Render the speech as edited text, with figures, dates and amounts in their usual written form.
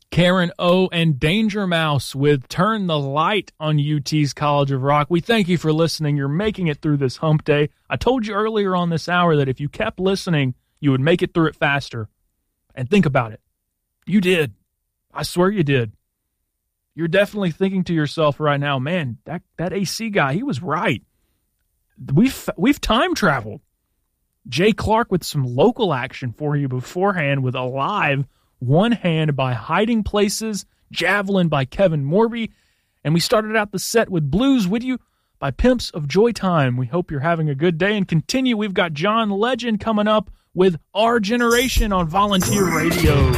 Karen O. and Danger Mouse with Turn the Light on UT's College of Rock. We thank you for listening. You're making it through this hump day. I told you earlier on this hour that if you kept listening, you would make it through it faster. And think about it. You did. I swear you did. You're definitely thinking to yourself right now, man, that AC guy, he was right. We've time traveled. Jay Clark with some local action for you beforehand with Alive, One Hand by Hiding Places, Javelin by Kevin Morby, and we started out the set with Blues With You by Pimps of Joy Time. We hope you're having a good day and continue. We've got John Legend coming up with Our Generation on Volunteer Radio.